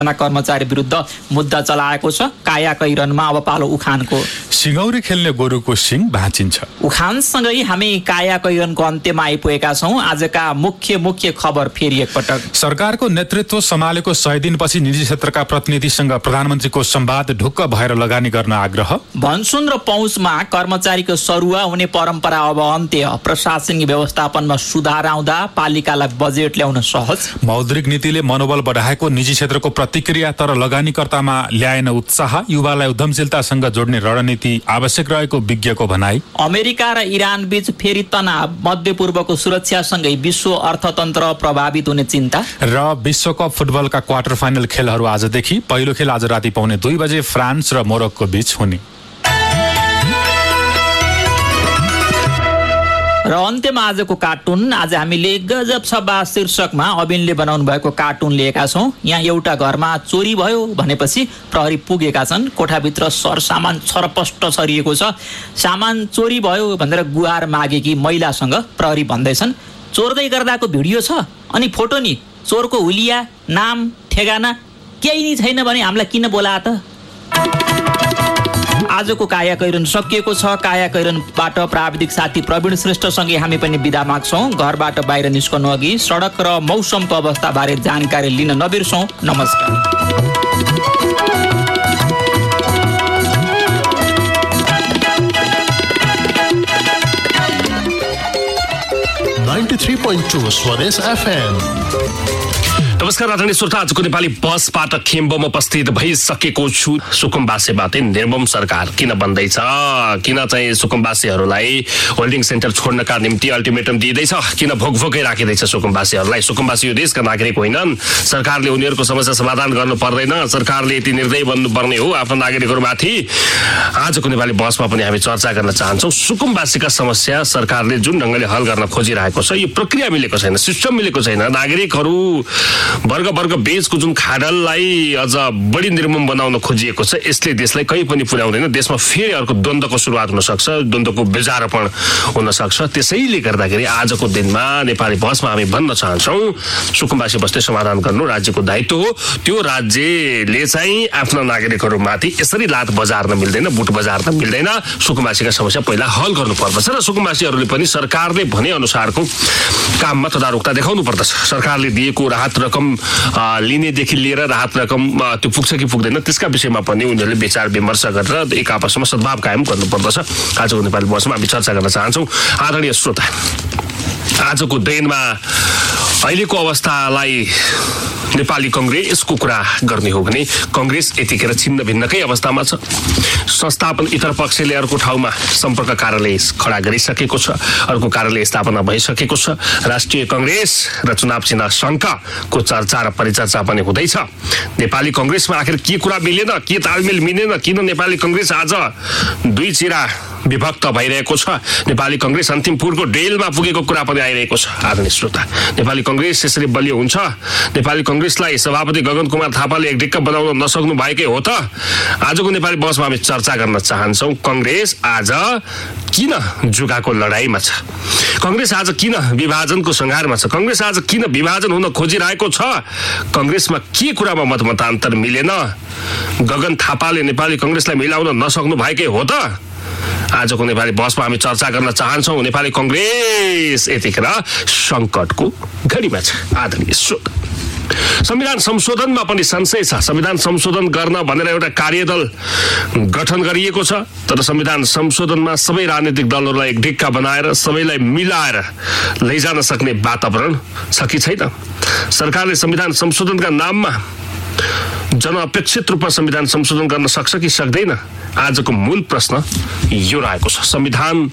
कर्मचारी विरुद्ध मुद्दा चलाएको छ। काया कैरनमा अब पालो उखानको। सिंगौरी खेल्ने गोरुको सिङ भाँचिन्छ। उखानसँगै हामी काया कैरनको अन्त्यमा आइपुगेका छौँ। आजका मुख्य खबर फेरि एकपटक। सरकारको नेतृत्व सम्हालेको 100 दिनपछि निजी क्षेत्रका प्रतिनिधिसँग प्रधानमन्त्रीको संवाद, ढुक्क भएर लगानी गर्न आग्रह। भनसुन र पहुँचमा कर्मचारीको सरुवा हुने परम्परा अब अन्त्य। प्रशासनिक व्यवस्थापनमा सुधार आउँदा पालिकालाई बजेट ल्याउन सहज। मौद्रिक नीतिले मनोबल बढाएको निजी क्षेत्रको प्रतिक्रिया, तर लगानीकर्तामा ल्याएन उत्साह। युवालाई उद्यमशीलतासँग जोड्ने रणनीति आवश्यक रहेको विज्ञको भनाई। अमेरिका र इरान बीच फेरि तनाव। मध्यपूर्वको सुरक्षासँगै विश्व अर्थतन्त्र प्रभावित हुने चिन्ता। र विश्वकप फुटबलका क्वार्टर फाइनल खेलहरू आजदेखि। पहिलो खेल आज राति 2:45 बजे फ्रान्स र मोरक्को बीच हुने। र अन्त्यमा आजको कार्टुन। आज हामीले गजब सभा शीर्षकमा अबिनले बनाउनु भएको कार्टुन लिएका छौँ। यहाँ एउटा घरमा चोरी भयो भनेपछि प्रहरी पुगेका छन्। कोठाभित्र सरसामान छरपष्ट छरिएको छ। सामान चोरी भयो भनेर गुहार मागेकी महिलासँग प्रहरी भन्दैछन्, चोर्दै गर्दाको भिडियो छ अनि फोटो नि, चोरको हुलिया, नाम, ठेगाना केही नि छैन भने हामीलाई किन बोला त। आजको काया कैरन सकिएको छ। काया कैरनबाट प्राविधिक साथी प्रवीण श्रेष्ठसँगै हामी पनि बिदा माग्छौँ। घरबाट बाहिर निस्कनु अघि सडक र मौसमको अवस्थाबारे जानकारी लिन नबिर्सौँ। नमस्कार। 93.2 स्वदेश FM। नमस्कार आदरणीय श्रोता, आजको नेपाली बसबाट खेम्बोमा उपस्थित भइसकेको छु। सुकुम्बासीबाटै निर्मम सरकार किन बन्दैछ, किन चाहिँ सुकुम्बासीहरूलाई होल्डिङ सेन्टर छोड्नका निम्ति अल्टिमेटम दिँदैछ, किन भोकभोकै राखिँदैछ सुकुम्बासीहरूलाई। सुकुम्बासी यो देशका नागरिक होइनन्। सरकारले उनीहरूको समस्या समाधान गर्नु पर्दैन। सरकारले यति निर्दयी बन्नुपर्ने हो आफ्नो नागरिकहरूमाथि। आजको नेपाली बसमा पनि हामी चर्चा गर्न चाहन्छौँ। सुकुम्बासीका समस्या सरकारले जुन ढङ्गले हल गर्न खोजिरहेको छ, यो प्रक्रिया मिलेको छैन, सिस्टम मिलेको छैन। नागरिकहरू वर्ग बीचको जुन खाडललाई अझ बढी निर्मम बनाउन खोजिएको छ, यसले देशलाई कहीँ पनि पुर्याउँदैन। देशमा फेरि अर्को द्वन्द्वको सुरुवात हुन सक्छ, द्वन्द्वको बेजारोपण हुन सक्छ। त्यसैले गर्दाखेरि आजको दिनमा नेपाली बसमा हामी भन्न चाहन्छौँ, सुकुम्बासी बस्दै समाधान गर्नु राज्यको दायित्व हो। त्यो राज्यले चाहिँ आफ्ना नागरिकहरूमाथि यसरी लात बजार्न मिल्दैन, बुट बजार्न मिल्दैन। सुकुम्बासीका समस्या पहिला हल गर्नुपर्दछ र सुकुम्बासीहरूले पनि सरकारले भने अनुसारको काममा तदारुकता देखाउनु पर्दछ। सरकारले दिएको राहत रकम लिनेदेखि लिएर राहत रकम त्यो पुग्छ कि पुग्दैन, त्यसका विषयमा पनि उनीहरूले विचार विमर्श गरेर एक आपसमा सद्भाव कायम गर्नुपर्दछ। आजको नेपाली बसमा हामी चर्चा गर्न चाहन्छौँ। आदरणीय श्रोता, आजको दिनमा अहिलेको अवस्थालाई नेपाली कङ्ग्रेसको कुरा गर्ने हो भने कङ्ग्रेस यतिखेर छिन्न भिन्नकै अवस्थामा छ। संस्थापन इतर पक्षले अर्को ठाउँमा सम्पर्क कार्यालय खडा गरिसकेको छ, अर्को कार्यालय स्थापना भइसकेको छ। राष्ट्रिय कङ्ग्रेस र चुनाव चिन्ह शङ्काको चर्चा र परिचर्चा पनि हुँदैछ। नेपाली कङ्ग्रेसमा आखिर के कुरा मिलेन, के तालमेल मिलेन, किन नेपाली कङ्ग्रेस आज दुई चिरा विभक्त भइरहेको छ। नेपाली कङ्ग्रेस अन्तिम पुरको डेलमा पुगेको कुरा पनि आइरहेको छ। आदरणीय श्रोता, नेपाली कङ्ग्रेस यसरी बलियो हुन्छ? नेपाली कङ्ग्रेसलाई सभापति गगन कुमार थापाले एक ढिक्क बनाउन नसक्नु भएकै हो त? आजको नेपाली बसमा हामी चर्चा गर्न चाहन्छौँ, कङ्ग्रेस आज किन जुगाको लडाईँमा छ? कङ्ग्रेस आज किन विभाजनको सङ्घारमा छ? कङ्ग्रेस आज किन विभाजन हुन खोजिरहेको छ? कङ्ग्रेसमा के कुरामा मतमतान्तर मिलेन? गगन थापाले नेपाली कङ्ग्रेसलाई मिलाउन नसक्नु भएकै हो त? आजको नेपाली बसमा हामी चर्चा गर्न चाहन्छौँ। नेपाली कङ्ग्रेस यतिखेर सङ्कटको घडीमा छ। आदरणीय श्रोता, संविधान संशोधनमा पनि संशय छ। संविधान संशोधन गर्न भनेर एउटा कार्यदल गठन गरिएको छ, तर संविधान संशोधनमा सबै राजनीतिक दलहरूलाई एक ढिक्का बनाएर सबैलाई मिलाएर लैजान सक्ने वातावरण छ कि छैन? सरकारले संविधान संशोधनका नाममा जनअपेक्षित रूपमा संविधान संशोधन गर्न सक्छ कि सक्दैन? आजको मूल प्रश्न यो रहेको छ। संविधान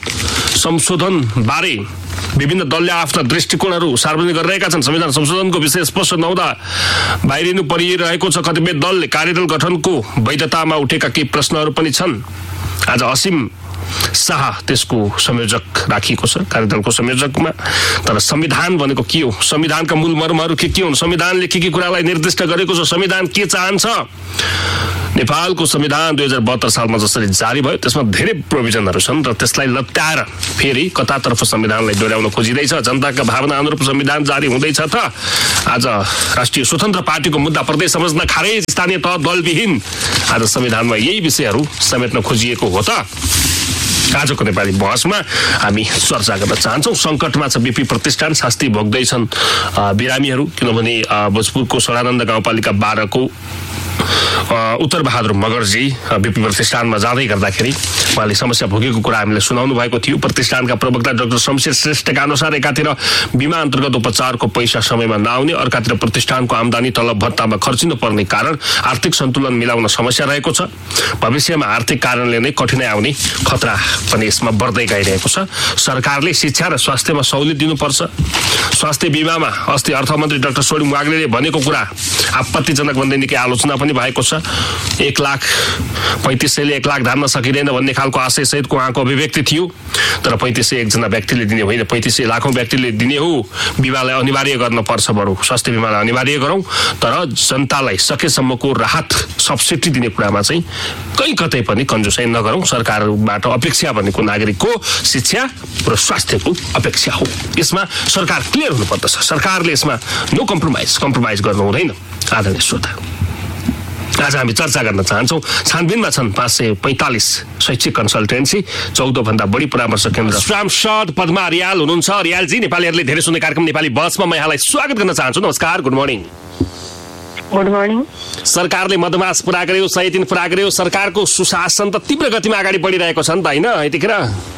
संशोधन बारे विभिन्न दलले आफ्ना दृष्टिकोणहरू सार्वजनिक गरिरहेका छन्। संविधान संशोधनको विषय स्पष्ट नहुँदा बाहिरिनु परिरहेको छ। कतिपय दलले कार्यदल गठनको वैधतामा उठेका केही प्रश्नहरू पनि छन्। आज असीम शाह त्यसको संयोजक राखिएको छ, कार्यदलको संयोजकमा। तर संविधान भनेको के हो? संविधानका मूल मर्महरू के हुन्? संविधानले के कुरालाई निर्दिष्ट गरेको छ? संविधान के चाहन्छ? नेपालको संविधान 2072 सालमा जसरी जारी भयो त्यसमा धेरै प्रोभिजनहरू छन् र त्यसलाई लट्याएर फेरि कतातर्फ संविधानलाई डोर्याउन खोजिँदैछ। जनताका भावना अनुरूप संविधान जारी हुँदैछ त आज राष्ट्रिय स्वतन्त्र पार्टीको मुद्दा प्रदेश समझ्न खारेज स्थानीय तह दलविहीन आज संविधानमा यही विषयहरू समेट्न खोजिएको हो त। आजको नेपाली बहसमा हामी चर्चा गर्न चाहन्छौँ। सङ्कटमा छ बिपी प्रतिष्ठान, शास्ति भोग्दैछन् बिरामीहरू, किनभने भोजपुरको सडानन्द गाउँपालिका 12 को उत्तर बहादुर मगरजी बिपी प्रतिष्ठानमा जाँदै गर्दाखेरि उहाँले समस्या भोगेको कुरा हामीले सुनाउनु भएको थियो। प्रतिष्ठानका प्रवक्ता डाक्टर शमशेर श्रेष्ठका अनुसार एकातिर बिमा अन्तर्गत उपचारको पैसा समयमा नआउने, अर्कातिर प्रतिष्ठानको आम्दानी तलब भत्तामा खर्चिनु पर्ने कारण आर्थिक सन्तुलन मिलाउन समस्या रहेको छ। भविष्यमा आर्थिक कारणले नै कठिनाइ आउने खतरा पनि यसमा बढ्दै गइरहेको छ। सरकारले शिक्षा र स्वास्थ्यमा सहुलियत दिनुपर्छ। स्वास्थ्य बिमामा अस्ति अर्थमन्त्री डाक्टर सोडिङ वाग्लेले भनेको कुरा आपत्तिजनक भन्दै निकै आलोचना पनि भएको छ। 1,35,000ले 1 लाख धान्न सकिँदैन भन्ने खालको आशय सहितको उहाँको अभिव्यक्ति थियो। तर 35,000 एकजना व्यक्तिले दिने होइन, 35,000 लाखौँ व्यक्तिले दिने हो। बिमालाई अनिवार्य गर्न पर्छ, बरु स्वास्थ्य बिमालाई अनिवार्य गरौँ। तर जनतालाई सकेसम्मको राहत सब्सिडी दिने कुरामा चाहिँ कहीँ कतै पनि कन्जुसाइ नगरौँ। सरकारबाट अपेक्षा भनेको नागरिकको शिक्षा र स्वास्थ्यको अपेक्षा हो। यसमा सरकार क्लियर हुनुपर्दछ। सरकारले यसमा नो कम्प्रोमाइज गर्नु हुँदैन। आदरणीय श्रोता, आज हामी चर्चा गर्न चाहन्छौँ। छानबिनमा छन् 545 शैक्षिक कन्सल्टेन्सी, 14 भन्दा बढी परामर्श केन्द्र। सांसद पद्मा रियाल हुनुहुन्छ। रियालजी, नेपालीहरूले धेरै सुन्ने कार्यक्रम नेपाली बसमा म यहाँलाई स्वागत गर्न चाहन्छु। नमस्कार, गुड मर्निङ। Good morning. सरकारले मधमास पुरा गर्यो, 103 पुरा गर्यो। सरकारको सुशासन त तीव्र गतिमा अगाडि बढिरहेको छ नि त, होइन यतिखेर?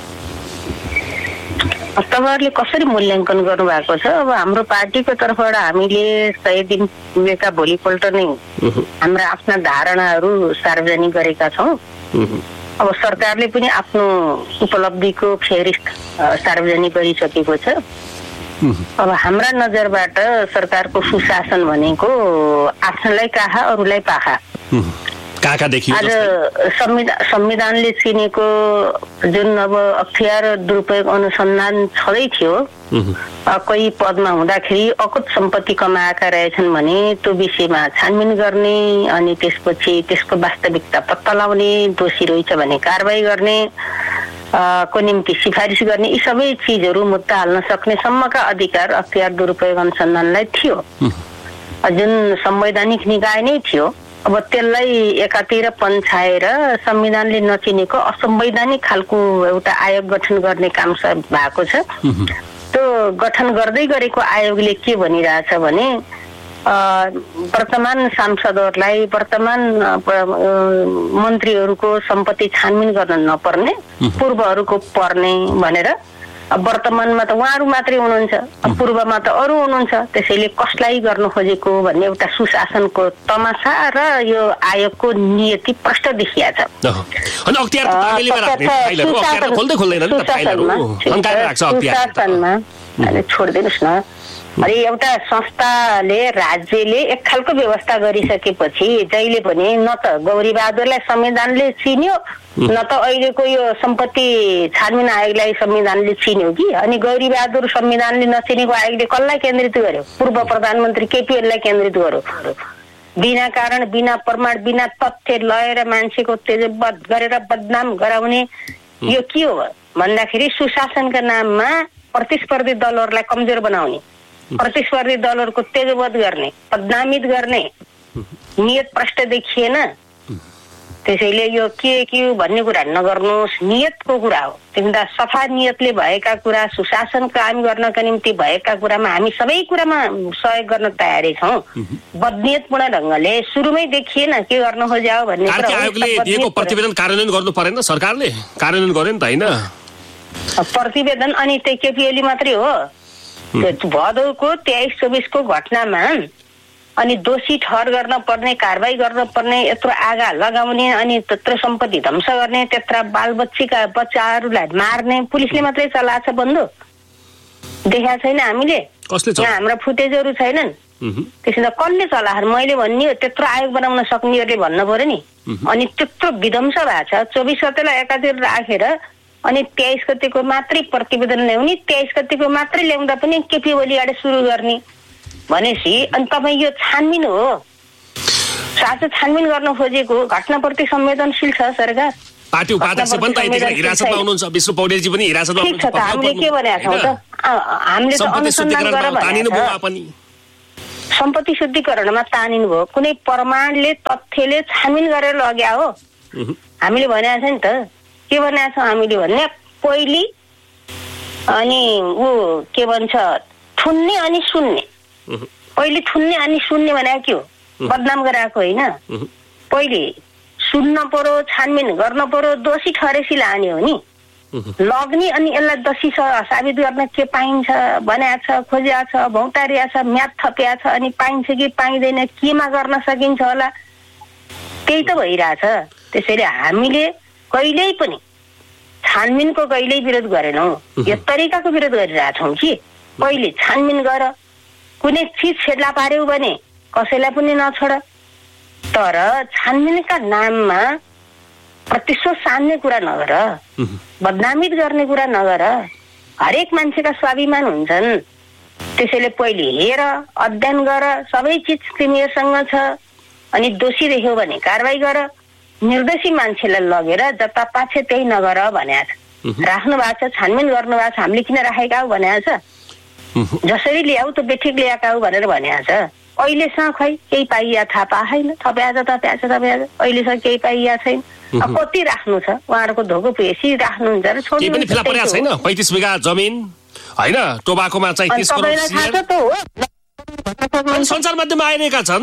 तपाईँहरूले कसरी मूल्याङ्कन गर्नुभएको छ? अब हाम्रो पार्टीको तर्फबाट हामीले 100 दिन पुगेका भोलिपल्ट नै हाम्रा आफ्ना धारणाहरू सार्वजनिक गरेका छौँ। अब सरकारले पनि आफ्नो उपलब्धिको फेरिस्त सार्वजनिक गरिसकेको छ। अब हाम्रा नजरबाट सरकारको सुशासन भनेको आफ्नलाई काखा अरूलाई पाखा। आज संविधानले चिनेको जुन अब अख्तियार दुरुपयोग अनुसन्धान छँदै थियो, कोही पदमा हुँदाखेरि अकुत सम्पत्ति कमाएका रहेछन् भने त्यो विषयमा छानबिन गर्ने, अनि त्यसपछि त्यसको वास्तविकता पत्ता लगाउने, दोषी रहेछ भने कारबाही गर्ने, को निम्ति सिफारिस गर्ने, यी सबै चिजहरू मुद्दा हाल्न सक्ने सम्मका अधिकार अख्तियार दुरुपयोग अनुसन्धानलाई थियो, जुन संवैधानिक निकाय नै थियो। अब त्यसलाई एकातिर पन्छाएर संविधानले नचिनेको असंवैधानिक खालको एउटा आयोग गठन गर्ने काम भएको छ। त्यो गठन गर्दै गरेको आयोगले के भनिरहेछ भने वर्तमान सांसदहरूलाई, वर्तमान मन्त्रीहरूको सम्पत्ति छानबिन गर्न नपर्ने, पूर्वहरूको पर्ने भनेर। अब वर्तमानमा त उहाँहरू मात्रै हुनुहुन्छ, पूर्वमा त अरू हुनुहुन्छ, त्यसैले कसलाई गर्न खोजेको भन्ने एउटा सुशासनको तमासा र यो आयोगको नियति प्रष्ट देखिया छ। सुशासनमा छोडिदिनुहोस् न। अरे एउटा संस्थाले, राज्यले एक खालको व्यवस्था गरिसकेपछि जहिले पनि न त गौरी बहादुरलाई संविधानले चिन्यो, न त अहिलेको यो सम्पत्ति छानबिन आयोगलाई संविधानले चिन्यो कि। अनि गौरी बहादुर संविधानले नचिनेको आयोगले कसलाई केन्द्रित गर्यो? पूर्व प्रधानमन्त्री केपी ओलीलाई केन्द्रित गर्यो। बिना कारण, बिना प्रमाण, बिना तथ्य लगाएर मान्छेको तेजबध गरेर बदनाम गराउने यो के हो भन्दाखेरि सुशासनका नाममा प्रतिस्पर्धी दलहरूलाई कमजोर बनाउने, प्रतिस्पर्धी दलहरूको तेजबध गर्ने, बदनामित गर्ने नियत प्रष्ट देखिएन। त्यसैले यो के भन्ने कुरा नगर्नुहोस्, नियतको कुरा हो। तिमीलाई सफा नियतले भएका कुरा, सुशासन कायम गर्नका निम्ति भएका कुरामा हामी सबै कुरामा सहयोग गर्न तयारी छौँ। बदनियतपूर्ण ढङ्गले सुरुमै देखिएन के गर्न खोज्यो भन्ने कुरा। आयोगले दिएको प्रतिवेदन कार्यान्वयन गर्नु परेन? सरकारले कार्यान्वयन गर्यो नि त, होइन? प्रतिवेदन अनि त्यही केपी ओली मात्रै हो। भदौको 23-24 को घटनामा अनि दोषी ठहर गर्न पर्ने, कारबाही गर्न पर्ने, यत्रो आगा लगाउने, अनि त्यत्रो सम्पत्ति ध्वंस गर्ने, त्यत्रा बच्चाहरूलाई मार्ने पुलिसले मात्रै चलाएको छ बन्दुक। देखा छैन हामीले, यहाँ हाम्रा फुटेजहरू छैनन्। त्यसैले कसले चलाएर मैले भन्ने हो, त्यत्रो आयोग बनाउन सक्नेहरूले भन्नु पर्यो नि। अनि त्यत्रो विध्वंस भएको छ, 24 गतेलाई एकातिर राखेर अनि 23 गतेको मात्रै प्रतिवेदन ल्याउने, 23 गतेको मात्रै ल्याउँदा पनि केपी ओलीबाट सुरु गर्ने भनेपछि अनि तपाईँ यो छानबिन हो। साँचो छानबिन गर्न खोजेको घटनाप्रति संवेदनशील छ सरकार। पार्टी उपाध्यक्ष पनि त यतिखेर हिरासतमा हुनुहुन्छ, विष्णु पौडेलजी पनि हिरासतमा हुनुहुन्छ। ठिक छ त, हामीले के भनेका छौँ त, हामीले त अनुसन्धान गरेर सम्पत्ति शुद्धिकरणमा तानिनु भयो, कुनै प्रमाणले तथ्यले छानबिन गरेर लग्या हो। हामीले भनेको छ नि त, के भनेको छौँ हामीले भन्ने पहिले अनि ऊ के भन्छ थुन्ने अनि सुन्ने, पहिले थुन्ने अनि सुन्ने भनेको के हो, बदनाम गराएको होइन। पहिले सुन्न पर्यो, छानबिन गर्न पर्यो, दोषी ठहरेसी लाने हो नि, लग्ने अनि यसलाई दोषी साबित गर्न के पाइन्छ भनेको छ, खोजिया छ, भौतारिया छ, म्याद थपिया छ, अनि पाइन्छ कि पाइँदैन, केमा गर्न सकिन्छ होला, त्यही त भइरहेछ। त्यसैले हामीले कहिल्यै पनि छानबिनको कहिल्यै विरोध गरेनौँ, यो तरिकाको विरोध गरिरहेछौँ कि पहिले छानबिन गर, कुनै चिज फेला पार्यौ भने कसैलाई पनि नछोड, तर छानबिनका नाममा प्रतिशोध सान्ने कुरा नगर, बदनामित गर्ने कुरा नगर। हरेक मान्छेका स्वाभिमान हुन्छन्, त्यसैले पहिले हेर, अध्ययन गर, सबै चिज तिमीहरूसँग छ, अनि दोषी देख्यौ भने कारवाही गर, निर्दोषी मान्छेलाई लगेर जता पाछ त्यही नगर भनेको छ। राख्नु भएको छ, छानबिन गर्नु भएको छ, हामीले किन राखेका हौ भनेको छ, जसरी ल्याऊ त बेठिक ल्याएका हौ भनेर भनेको छ। अहिलेसम्म खै केही पाइया थाहा पाएन, थप्याछ, अहिलेसम्म केही पाइया छैन। कति राख्नु छ, उहाँहरूको धोको पेसी राख्नुहुन्छ र छोड्नु पनि फेला परेको छैन। 35 बिघा जमिन हैन, टोबाकोमा चाहिँ 30 करोड सञ्चार माध्यममा आइरहेका छन्।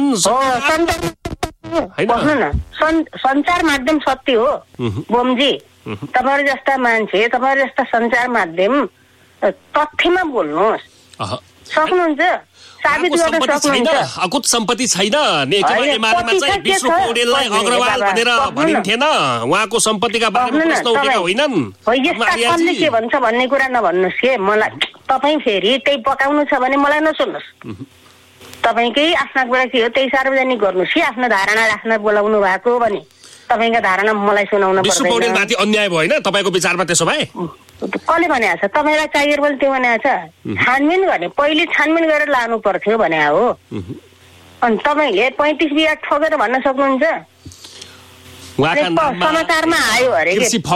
बस्नु न, सञ्चार माध्यम सत्य हो बोमजी, तपाईँहरू जस्ता मान्छे, तपाईँहरू जस्ता सञ्चार माध्यम तथ्यमा बोल्नुहोस्, सक्नुहुन्छ, साबित गर्न सक्नुहुन्छ। अकुत सम्पत्ति छैन, नेकपा एमालेमा चाहिँ विष्णु पौडेललाई अग्रवाल भनेर भनिन्थेन, उहाँको सम्पत्तिका बारेमा प्रश्न उठेका होइनन्। कसले के भन्छ भन्ने कुरा नभन्नुहोस् के मलाई, तपाईँ फेरि त्यही पकाउनु छ भने मलाई नसुन्नुहोस्, तपाईँकै आफ्ना कुरा के हो त्यही सार्वजनिक गर्नुहोस् कि आफ्नो धारणा राख्न बोलाउनु भएको हो भने तपाईँको धारणा मलाई सुनाउन पर्दैन। विष्णु पौडेलमाथि अन्याय भयो होइन तपाईँको विचारमा त्यसो भए? कसले भनेको छ, तपाईँलाई चाहिएर पनि त्यो भनेको छ, छानबिन गर्ने पहिले छानबिन गरेर लानु पर्थ्यो भने हो। अनि तपाईँले 35 बिघा ठोकेर भन्न सक्नुहुन्छ? समाचारमा आयो अरे,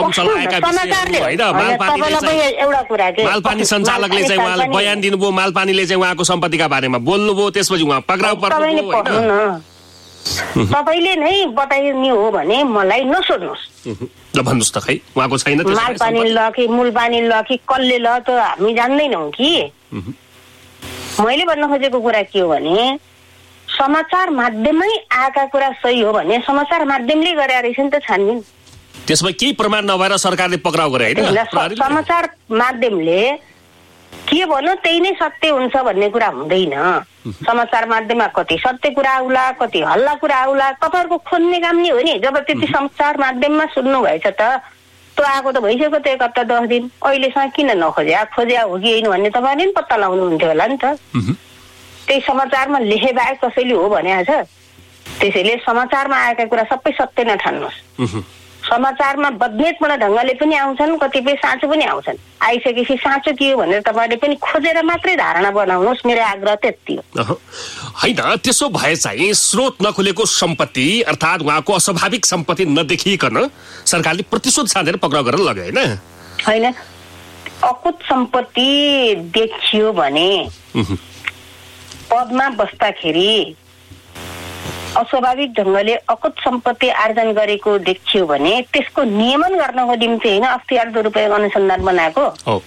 मालपानी सञ्चालकले चाहिँ उहाँले बयान दिनुभयो, मालपानीले चाहिँ उहाँको सम्पत्तिका बारेमा बोल्नुभयो, त्यसपछि उहाँ पक्राउ पर्नु। तपाईँले नै बताइने हो भने मलाई नसोध्नुहोस्, भन्नुहोस् त खै उहाँको छैन। मालपानी ल कि मूलपानी ल कि कसले ल त हामी जान्दैनौँ कि। मैले भन्न खोजेको कुरा के हो भने समाचार माध्यममै आएका कुरा सही हो भने समाचार माध्यमले गरे रहेछ नि त छानबिन। त्यसमा केही प्रमाण नभएर सरकारले पक्राउ गरे हैन। समाचार माध्यमले के भन्नु त्यही नै सत्य हुन्छ भन्ने कुरा हुँदैन। समाचार माध्यममा कति सत्य कुरा आउला, कति हल्ला कुरा आउला, तपाईँहरूको खोज्ने काम नि हो नि। जब त्यति समाचार माध्यममा सुन्नु भएछ त त्यो आएको त भइसक्यो त 1 हप्ता 10 दिन, अहिलेसम्म किन नखोज्या, खोज्या हो कि होइन भन्ने तपाईँले नि पत्ता लगाउनुहुन्थ्यो होला नि त। त्यही समाचारमा लेखे बाहेक कसैले हो भने छ। त्यसैले समाचारमा आएका कुरा सबै सत्य नठान्नुहोस्। समाचारमा बदनेतपना ढङ्गले पनि आउँछन्, कतिपय साँचो पनि आउँछन्। आइसकेपछि साँचो के हो भनेर तपाईँले पनि खोजेर मात्रै धारणा बनाउनुहोस्, मेरो आग्रह त्यति हो। होइन त्यसो भए चाहिँ स्रोत नखुलेको सम्पत्ति अर्थात् उहाँको अस्वाभाविक सम्पत्ति नदेखिकन सरकारले प्रतिशोध साधेर पक्राउ गरेर लग्यो होइन? होइन, अकुत सम्पत्ति देखियो भने पदमा बस्दाखेरि अस्वाभाविक ढङ्गले अकुत सम्पत्ति आर्जन गरेको देखियो भने त्यसको नियमन गर्नको निम्ति होइन अख्तियार दुरुपयोग अनुसन्धान बनाएको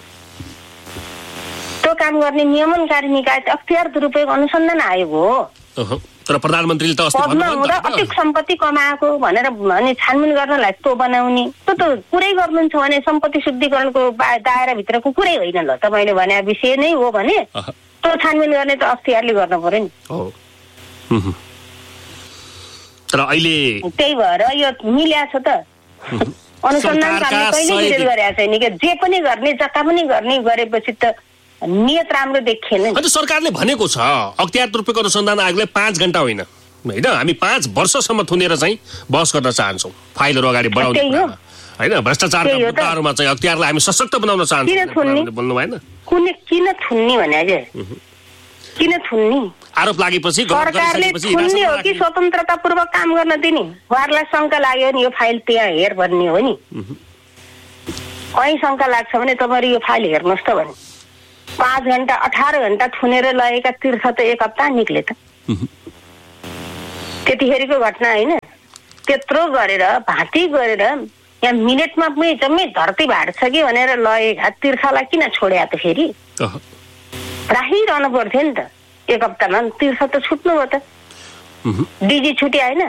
त्यो काम गर्ने नियमनकारी निकाय अख्तियार दुरुपयोग अनुसन्धान आयोग हो। तर प्रधानमन्त्रीले त पदमा हुँदा अतिक सम्पत्ति कमाएको भनेर अनि छानबिन गर्नलाई त्यो बनाउने त्यो त कुरै गर्नुहुन्छ भने सम्पत्ति शुद्धिकरणको दायराभित्रको कुरै होइन। ल तपाईँले भने विषय नै हो भने त्यो छानबिन गर्ने त अख्तियारले गर्नु पर्यो नि। तर अहिले त्यही भएर यो मिल्या छ त अनुसन्धान कामले कहिले विरोध गरेका छैन कि जे पनि गर्ने जता पनि गर्ने गरेपछि त नियत राम्रो देखिएन। अन्त सरकारले भनेको छ अख्तियार दुरुपयोग अनुसन्धान आयोगले 5 घण्टा होइन होइन हामी 5 वर्षसम्म थुनेर चाहिँ बहस गर्न चाहन्छौँ, फाइलहरू अगाडि बढाउने होइन भ्रष्टाचारका मुद्दाहरूमा चाहिँ अख्तियारलाई हामी सशक्त बनाउन चाहन्छौँ। किन थुन्ने बोल्नु भएन? किन थुन्ने भने किन थुन्ने आरोप लागेपछि सरकारले थुन्ने हो कि स्वतन्त्रतापूर्वक काम गर्न दिने? उहाँहरूलाई शङ्का लाग्यो नि यो फाइल त्यहाँ हेर भन्ने हो नि। कहीँ शङ्का लाग्छ भने तपाईँहरू यो फाइल हेर्नुहोस् त भने 5 घण्टा 18 घण्टा थुनेर लगेका तीर्थ त 1 हप्ता निक्ले त। त्यतिखेरको घटना होइन। त्यत्रो गरेर भाँती गरेर यहाँ मिनेटमा पनि जम्मै धरती भाट्छ कि भनेर लगेका तीर्थलाई किन छोड्या त? फेरि राखिरहनु पर्थ्यो नि त। 1 हप्तामा तीर्थ त छुट्नु भयो त। डिजी छुट्या होइन?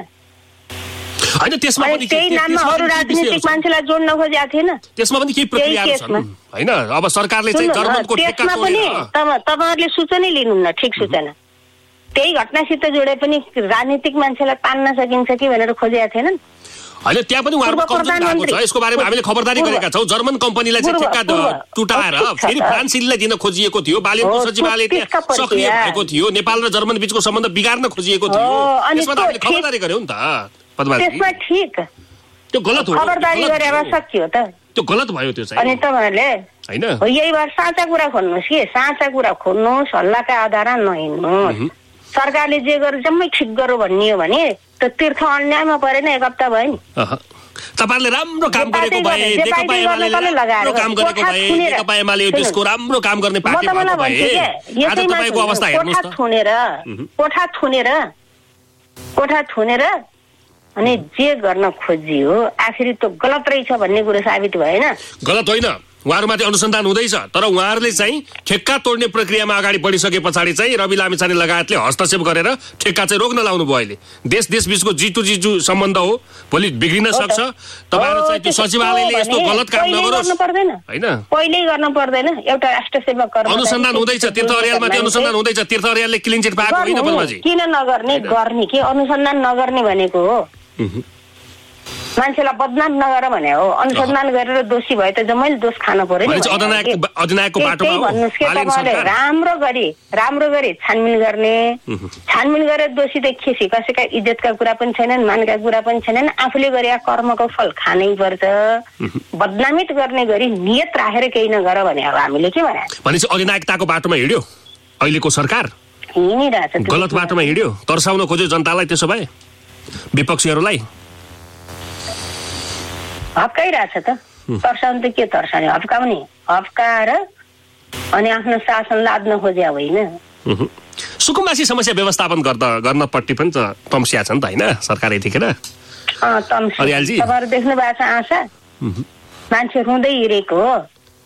त्यही नाममा अरू राजनीतिक मान्छेलाई जोड्न खोजेको थिएन? त्यसमा पनि केही प्रक्रियाहरू छन् हैन? अब सरकारले चाहिँ जर्मनको ठेक्का तोडेर तपाईहरुले सूचना लिनुहुन्न, ठिक सूचना। त्यही घटनासित जोडे पनि राजनीतिक मान्छेलाई तान्न सकिन्छ कि भनेर खोजेका थिएनन्? हैन, त्यहाँ पनि उहाँहरुको कमजोरी भएको छ। यसको बारेमा हामीले खबरदारी गरेका छौं। जर्मन कम्पनीलाई चाहिँ ठेक्का टुटाएर फेरि फ्रान्सले दिन खोजिएको थियो। बालिनको सचिवालय त्यहाँ सक्रिय भएको थियो। नेपाल र जर्मन बीचको सम्बन्ध बिगार्न खोजिएको थियो। त्यसमा त हामीले खबरदारी गर्यौं नि त पद्माजी। त्यसमा ठिक, त्यो गलत हो। खबरदारी गरेर सकियो त। त्यो गलत भयो त्यो चाहिँ। अनि तपाईहरुले हैन यही बार साँचा कुरा खोल्नुस् कि साँचा कुरा खोल्नुस्, हल्लाका आधारमा नहिँड्नुस्। सरकारले जे गर्यो जम्मै ठिक गर्यो भन्ने हो भने त तीर्थ अन्यायमा परेन। 1 हप्ता भयो नि। तपाईहरुले राम्रो काम गरेको भए, नेकपा एमाले राम्रो काम गरेको भए, नेकपा एमाले यो देशको राम्रो काम गर्ने पार्टी भएको भए आज तपाईको अवस्था हेर्नुस् त। कोठा थुनेर अनि जे गर्न खोजियो आखिरी त गलत रहेछ भन्ने कुरा साबित भएन? गलत होइन, उहाँहरुमाथि अनुसन्धान हुँदैछ। तर उहाँहरुले चाहिँ ठेक्का तोड्ने प्रक्रियामा अगाडि बढिसके पछाडि चाहिँ रवि लामिछाने लगायतले हस्तक्षेप गरेर ठेक्का चाहिँ रोक्न लाउनु भयो। अहिले देश बीचको जिटु सम्बन्ध हो, भोलि बिग्रिन सक्छ। तपाईहरु चाहिँ त्यो सचिवालयले यस्तो गलत काम नगरोस् हैन? पहिले गर्न पर्दैन। एउटा राष्ट्र सेवक अनुसन्धान हुँदैछ, तीर्थ अर्यालमाथि अनुसन्धान हुँदैछ। तीर्थ अर्यालले क्लिन चिट पाएको होइन पद्माजी? किन नगर्ने? गर्ने के अनुसन्धान नगर्ने भनेको हो? मान्छेलाई बदनाम नगर भने हो। अनुसन्धान गरेर दोषी भए त जम्मैले दोष खान पर्यो नि। अधिनायकको बाटोमा हो। भन्नुस् के तपाईले राम्रो गरी छानबिन गर्ने, छानबिन गरेर दोषी देखिएपछि कसैका इज्जतका कुरा पनि छैनन्, मानका कुरा पनि छैनन्। आफूले गरेका कर्मको फल खानै पर्छ। बदनामित गर्ने गरी नियत राखेर केही नगर भने अब हामीले के भने? भनेपछि अधिनायकताको बाटोमा हिड्यो अहिलेको सरकार, हिँडिरहेछ। गलत बाटोमा हिड्यो, तर्साउन खोज्यो जनतालाई। त्यसो भए विपक्षीहरूलाई हप्काइरहेछ त। तर्साउनु त के तर्साउने? हप्काउने, हप्काएर अनि आफ्नो शासन लाद्न खोज्या होइन। सुकुम्बासी समस्या व्यवस्थापन गर्नपट्टि पनि त तम्सिया छ नि त हैन सरकार यतिखेर? तपाईहरु देख्नु भएको छ आशा? मान्छे रुँदै हिँडेको हो।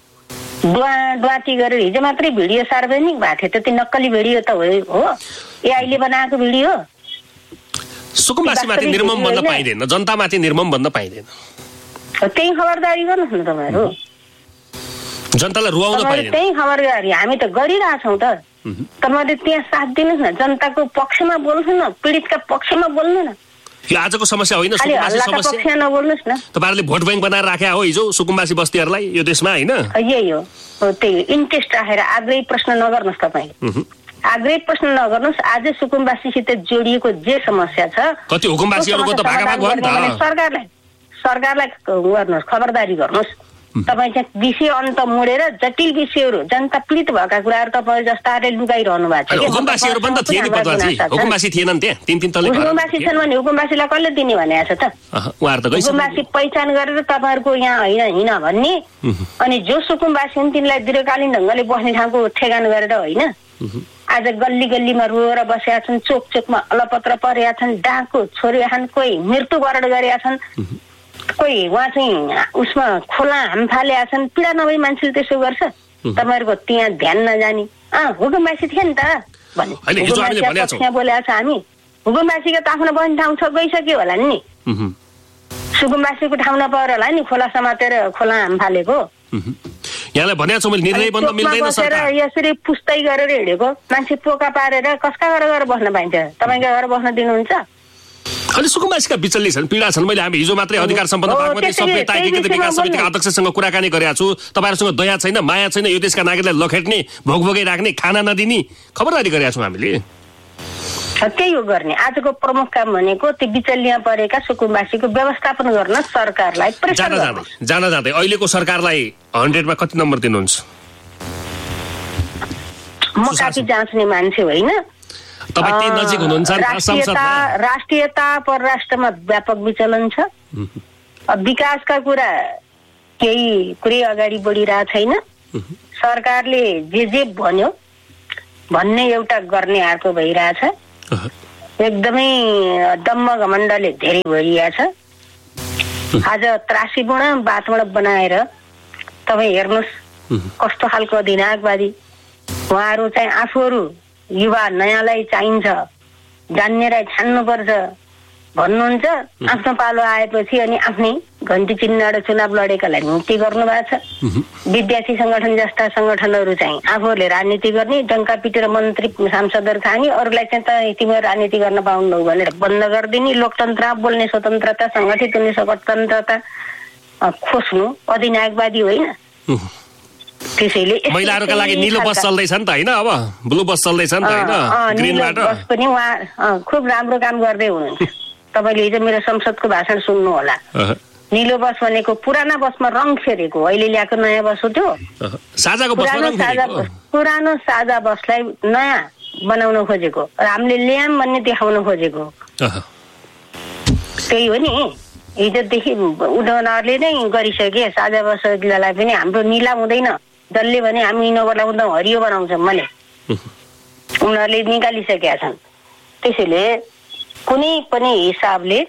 डुवाटी गरेर हिजो मात्रै भिडियो सार्वजनिक भएको थियो। त्यति नक्कली भिडियो त हो? एआईले बनाएको भिडियो? सुकुम्बासीमाथि निर्मम बन्न पाइँदैन, जनतामाथि निर्मम बन्न पाइँदैन। त्यही खबरदारी गर्नुहोस् न तपाईहरु। जनतालाई रुवाउन पाइँदैन। त्यही खबरदारी हामी त गरिरहेछौँ त। तपाईहरुले त्यहाँ साथ दिनुहोस् न, जनताको पक्षमा बोल्नु न, पीडितका पक्षमा बोल्नु न। यो आजको समस्या होइन सुकुम्बासी समस्या। नबोल्नुहोस् न। तपाईहरुले भोट बैंक बनाएर राख्या हो हिजो सुकुम्बासी बस्तीहरुलाई यो देशमा हैन? यही हो। त्यही इन्ट्रेस्ट राखेर आग्रही प्रश्न नगर्नुहोस् तपाईले। आग्रही प्रश्न नगर्नुहोस्। आज सुकुम्बासीसित जोडिएको जे समस्या छ, कति हुकुमबासीहरुको त भागाभाग भयो नि त। सरकारलाई गर्नुहोस्, खबरदारी गर्नुहोस्। तपाईँ चाहिँ विषय अन्त मोडेर जटिल विषयहरू, जनता पीडित भएका कुराहरू तपाईँ जस्ताले लुगाइरहनु भएको छ। हुकुमबासीहरु पनि त थिए नि पद्माजी, हुकुमबासी थिएनन् त्यहाँ 3 तले। हुकुमबासी छन् भने हुकुमबासीलाई कसले दिने भनेको छ त? उहाँहरु त गइसक्यो। हुकुमबासी पहिचान गरेर तपाईहरुको यहाँ हिँड भन्ने, अनि जो सुकुम्बासी हुन् तिनलाई दीर्घकालीन ढंगले बस्ने ठाउँको ठेगान गरेर होइन। आज गल्ली गल्लीमा रोएर बसेका छन्, चोक चोकमा अलपत्र परेका छन्, डाको छोरेका छन्, कोही मृत्युवरण गरेका छन्, कोही वहाँ चाहिँ उसमा खोला हाम फालेका छन्। पीडा नभई मान्छेले त्यसो गर्छ? तपाईहरुको त्यहाँ ध्यान नजानी। हुकुमबासी थिए नि त भने बोलेको छ हामी। हुकुमबासीको त आफ्नो बस्ने ठाउँ छ, गइसक्यो होला नि। सुकुम्बासीको ठाउँ नपाएर होला नि खोला समातेर खोला हाम फालेको। यहाँलाई भनेको छु मैले, निर्णय बन्न मिल्दैन सरकार। यसरी पुस्तै गरेर हिँडेको मान्छे पोका पारेर कसका घर बस्न पाइन्छ? तपाईँको घर बस्न दिनुहुन्छ? अनि सुकुम्बासीका बिचल्ली छन्, पीडा छन्। मैले हामी हिजो मात्रै अधिकार सम्पन्न बागमती सभ्य ताकित विकास समितिका अध्यक्षसँग कुराकानी गरेका छु। तपाईहरुसँग दया छैन, माया छैन, यो देशका नागरिकलाई लखेट्ने, भोगभोगै राख्ने, खाना नदिने खबरदारी गरेका छौँ हामीले। त्यही हो गर्ने। आजको प्रमुख काम भनेको त्यो बिचल्लीमा परेका सुकुम्बासीको व्यवस्थापन गर्न सरकारलाई प्रेसर गर्नु। जाँदै अहिलेको सरकारलाई 100 मा कति नम्बर दिनुहुन्छ? म काफी जाँच्ने मान्छे होइन। तपाईँ त्यही नजिक हुनुहुन्छ राष्ट्रियता परराष्ट्रमा व्यापक विचलन छ। विकासका कुरा केही कुरै अगाडि बढिरहेको छैन। सरकारले जे भन्यो भन्ने एउटा गर्ने आर्को भइरहेछ। एकदमै दम्म घमण्डले धेरै भइरहेछ। आज त्रासीपूर्ण वातावरण बनाएर तपाईँ हेर्नुहोस् कस्तो खालको अधिनायकवादी उहाँहरू चाहिँ आफूहरू युवा नयाँलाई चाहिन्छ, जान्नेलाई छान्नुपर्छ भन्नुहुन्छ। आफ्नो पालो आएपछि अनि आफ्नै घन्टी चिन्हबाट चुनाव लडेकालाई मुक्ति गर्नु भएको छ। विद्यार्थी संगठन जस्ता संगठनहरू चाहिँ आफूहरूले राजनीति गर्ने, डङ्का पिटेर मन्त्री सांसदहरू खाने, अरूलाई चाहिँ त तिमीहरू राजनीति गर्न पाउनु भनेर बन्द गरिदिने, लोकतन्त्र बोल्ने स्वतन्त्रता, सङ्गठित हुने स्वतन्त्रता खोज्नु अधिनायकवादी होइन। त्यसैले महिलाहरूका लागि निलो बस चल्दैछ नि त होइन, अब ब्लू बस चल्दैछ नि त होइन, ग्रिनबाट बस पनि उहाँ खुब राम्रो काम गर्दै हुनुहुन्छ। तपाईँले हिजो मेरो संसदको भाषण सुन्नु होला। निलो बस भनेको पुराना बसमा रङ फेरेको, अहिले ल्याएको नयाँ बस हो त्यो। पुरानो साझा बसलाई नयाँ बनाउन खोजेको र हामीले ल्याम भन्ने देखाउन खोजेको त्यही हो नि। हिजोदेखि उनीहरूले नै गरिसके साझा बसलाई पनि हाम्रो निला हुँदैन, जसले भने हामी इनोभा लाउँदा हरियो बनाउँछौँ मैले, उनीहरूले निकालिसकेका छन्। त्यसैले कुनै पनि हिसाबले